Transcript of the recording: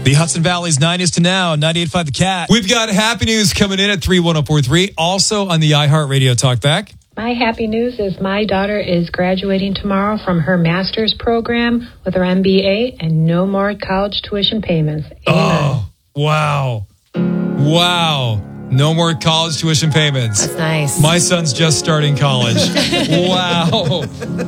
The Hudson Valley's 90s to now, 98.5 The Cat. We've got happy news coming in at 31043, also on the iHeartRadio Talkback. My happy news is my daughter is graduating tomorrow from her master's program with her MBA and no more college tuition payments. Amen. Oh, wow. Wow. No more college tuition payments. That's nice. My son's just starting college. Wow.